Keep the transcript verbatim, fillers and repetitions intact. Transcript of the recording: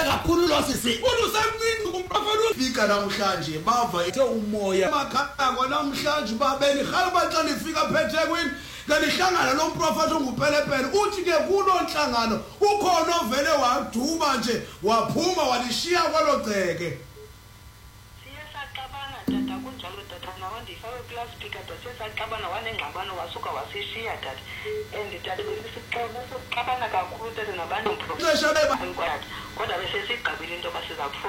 kakhulu lo sisi. Usemncinci kumprofeti Fika namhlanje bava ethe umoya emakhaya namhlanje babeni hamba xa nifika phethekwini ngalihlangana nomprofeti ongupelepele uthi ke kulo nhlangano ukhona ovele waduba nje waphuma walishiya kwalo gceke. Siyasaqabana tata kunjalo tata nawandifake class speaker tata siyasaqabana wanengxabano wasuka wasishiya tata and tata besixoxa sokuxabana kakhulu tata nabantu umprofeti kodwa bese sigqibile into basiza